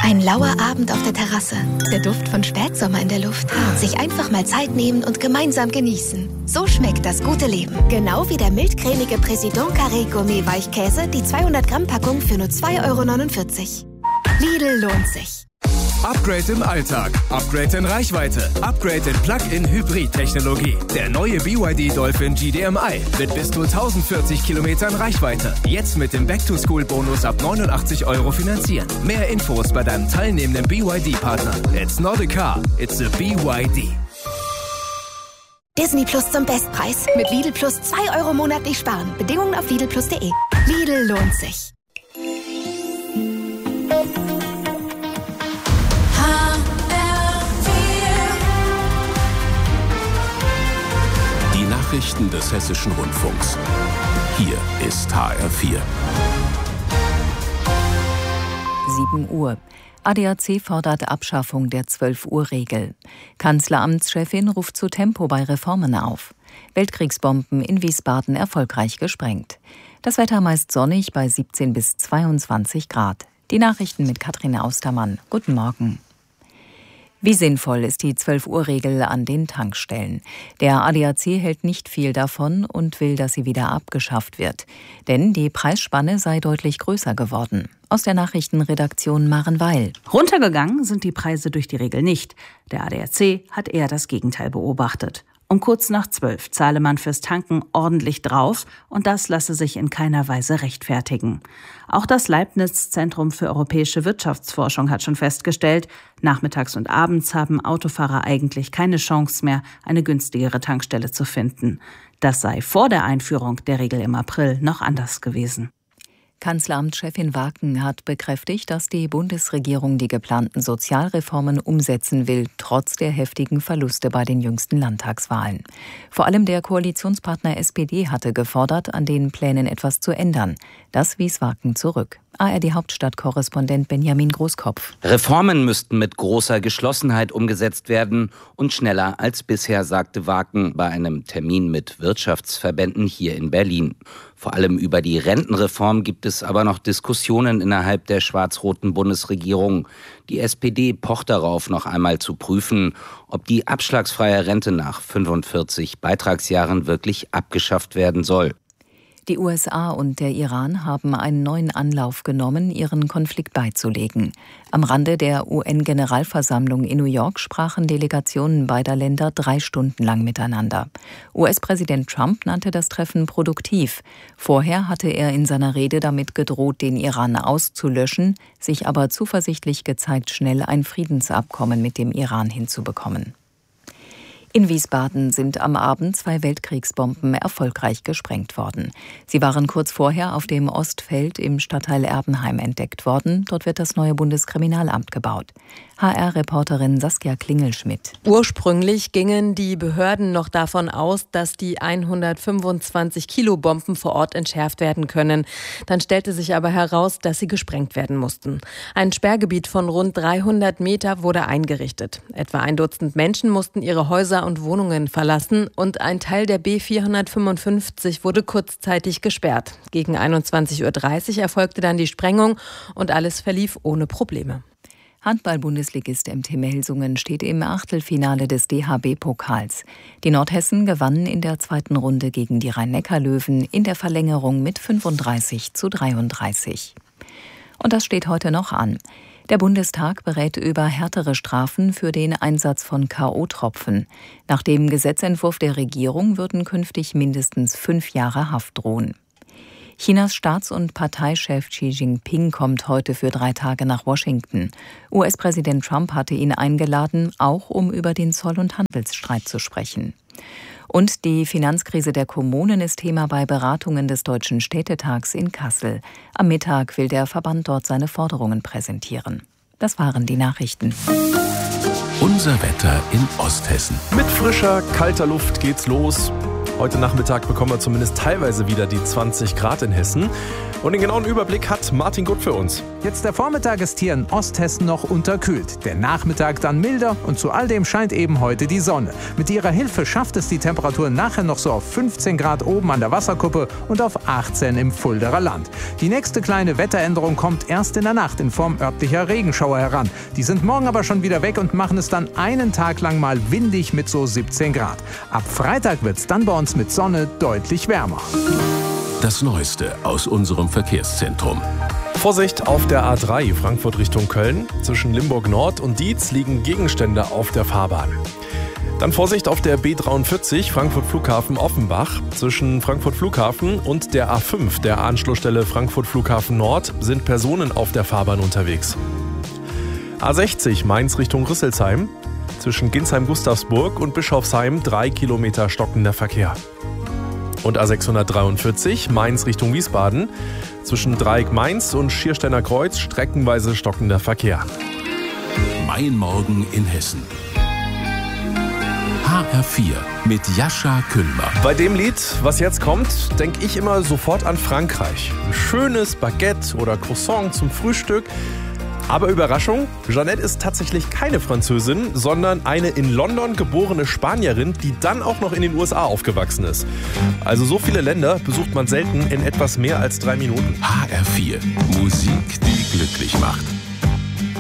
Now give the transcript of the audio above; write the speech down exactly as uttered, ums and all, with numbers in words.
Ein lauer Abend auf der Terrasse, der Duft von Spätsommer in der Luft. Sich einfach mal Zeit nehmen und gemeinsam genießen. So schmeckt das gute Leben. Genau wie der mildcremige Président Carré Gourmet Weichkäse, die zweihundert Gramm Packung für nur zwei Euro neunundvierzig. Lidl lohnt sich. Upgrade im Alltag, Upgrade in Reichweite, Upgrade in Plug-in-Hybrid-Technologie. Der neue B Y D Dolphin G D M I mit bis zu tausendvierzig Kilometern Reichweite. Jetzt mit dem Back-to-School-Bonus ab neunundachtzig Euro finanzieren. Mehr Infos bei deinem teilnehmenden B Y D-Partner. It's not a car, it's a B Y D. Disney Plus zum Bestpreis. Mit Lidl Plus zwei Euro monatlich sparen. Bedingungen auf lidl plus punkt de. Lidl lohnt sich. Nachrichten des Hessischen Rundfunks. Hier ist H R vier. sieben Uhr. A D A C fordert Abschaffung der zwölf-Uhr-Regel. Kanzleramtschefin ruft zu Tempo bei Reformen auf. Weltkriegsbomben in Wiesbaden erfolgreich gesprengt. Das Wetter meist sonnig bei siebzehn bis zweiundzwanzig Grad. Die Nachrichten mit Katrin Austermann. Guten Morgen. Wie sinnvoll ist die zwölf-Uhr-Regel an den Tankstellen? Der A D A C hält nicht viel davon und will, dass sie wieder abgeschafft wird. Denn die Preisspanne sei deutlich größer geworden. Aus der Nachrichtenredaktion Maren Weil. Runtergegangen sind die Preise durch die Regel nicht. Der A D A C hat eher das Gegenteil beobachtet. Um kurz nach zwölf zahle man fürs Tanken ordentlich drauf und das lasse sich in keiner Weise rechtfertigen. Auch das Leibniz-Zentrum für europäische Wirtschaftsforschung hat schon festgestellt, nachmittags und abends haben Autofahrer eigentlich keine Chance mehr, eine günstigere Tankstelle zu finden. Das sei vor der Einführung der Regel im April noch anders gewesen. Kanzleramtschefin Waken hat bekräftigt, dass die Bundesregierung die geplanten Sozialreformen umsetzen will, trotz der heftigen Verluste bei den jüngsten Landtagswahlen. Vor allem der Koalitionspartner S P D hatte gefordert, an den Plänen etwas zu ändern. Das wies Waken zurück. A R D-Hauptstadtkorrespondent Benjamin Großkopf. Reformen müssten mit großer Geschlossenheit umgesetzt werden und schneller als bisher, sagte Waken bei einem Termin mit Wirtschaftsverbänden hier in Berlin. Vor allem über die Rentenreform gibt es aber noch Diskussionen innerhalb der schwarz-roten Bundesregierung. Die S P D pocht darauf, noch einmal zu prüfen, ob die abschlagsfreie Rente nach fünfundvierzig Beitragsjahren wirklich abgeschafft werden soll. Die U S A und der Iran haben einen neuen Anlauf genommen, ihren Konflikt beizulegen. Am Rande der U N-Generalversammlung in New York sprachen Delegationen beider Länder drei Stunden lang miteinander. U S-Präsident Trump nannte das Treffen produktiv. Vorher hatte er in seiner Rede damit gedroht, den Iran auszulöschen, sich aber zuversichtlich gezeigt, schnell ein Friedensabkommen mit dem Iran hinzubekommen. In Wiesbaden sind am Abend zwei Weltkriegsbomben erfolgreich gesprengt worden. Sie waren kurz vorher auf dem Ostfeld im Stadtteil Erbenheim entdeckt worden. Dort wird das neue Bundeskriminalamt gebaut. H R-Reporterin Saskia Klingelschmidt. Ursprünglich gingen die Behörden noch davon aus, dass die hundertfünfundzwanzig Kilo Bomben vor Ort entschärft werden können. Dann stellte sich aber heraus, dass sie gesprengt werden mussten. Ein Sperrgebiet von rund dreihundert Meter wurde eingerichtet. Etwa ein Dutzend Menschen mussten ihre Häuser und Wohnungen verlassen und ein Teil der B vierhundertfünfundfünfzig wurde kurzzeitig gesperrt. Gegen einundzwanzig Uhr dreißig erfolgte dann die Sprengung und alles verlief ohne Probleme. Handball-Bundesligist M T Melsungen steht im Achtelfinale des D H B-Pokals. Die Nordhessen gewannen in der zweiten Runde gegen die Rhein-Neckar-Löwen in der Verlängerung mit fünfunddreißig zu dreiunddreißig. Und das steht heute noch an. Der Bundestag berät über härtere Strafen für den Einsatz von K O-Tropfen. Nach dem Gesetzentwurf der Regierung würden künftig mindestens fünf Jahre Haft drohen. Chinas Staats- und Parteichef Xi Jinping kommt heute für drei Tage nach Washington. U S-Präsident Trump hatte ihn eingeladen, auch um über den Zoll- und Handelsstreit zu sprechen. Und die Finanzkrise der Kommunen ist Thema bei Beratungen des Deutschen Städtetags in Kassel. Am Mittag will der Verband dort seine Forderungen präsentieren. Das waren die Nachrichten. Unser Wetter in Osthessen. Mit frischer, kalter Luft geht's los. Heute Nachmittag bekommen wir zumindest teilweise wieder die zwanzig Grad in Hessen. Und den genauen Überblick hat Martin Gutt für uns. Jetzt der Vormittag ist hier in Osthessen noch unterkühlt. Der Nachmittag dann milder und zu all dem scheint eben heute die Sonne. Mit ihrer Hilfe schafft es die Temperatur nachher noch so auf fünfzehn Grad oben an der Wasserkuppe und auf achtzehn im Fuldaer Land. Die nächste kleine Wetteränderung kommt erst in der Nacht in Form örtlicher Regenschauer heran. Die sind morgen aber schon wieder weg und machen es dann einen Tag lang mal windig mit so siebzehn Grad. Ab Freitag wird es dann bei uns mit Sonne deutlich wärmer. Das Neueste aus unserem Verkehrszentrum. Vorsicht auf der A drei Frankfurt Richtung Köln. Zwischen Limburg Nord und Dietz liegen Gegenstände auf der Fahrbahn. Dann Vorsicht auf der B dreiundvierzig Frankfurt Flughafen Offenbach. Zwischen Frankfurt Flughafen und der A fünf, der Anschlussstelle Frankfurt Flughafen Nord, sind Personen auf der Fahrbahn unterwegs. A sechzig Mainz Richtung Rüsselsheim. Zwischen Ginsheim-Gustavsburg und Bischofsheim drei Kilometer stockender Verkehr. Und A sechshundertdreiundvierzig Mainz Richtung Wiesbaden. Zwischen Dreieck Mainz und Schiersteiner Kreuz streckenweise stockender Verkehr. Mein Morgen in Hessen. H R vier mit Jascha Kühlmer. Bei dem Lied, was jetzt kommt, denke ich immer sofort an Frankreich. Ein schönes Baguette oder Croissant zum Frühstück. Aber Überraschung, Jeanette ist tatsächlich keine Französin, sondern eine in London geborene Spanierin, die dann auch noch in den U S A aufgewachsen ist. Also so viele Länder besucht man selten in etwas mehr als drei Minuten. H R vier, Musik, die glücklich macht.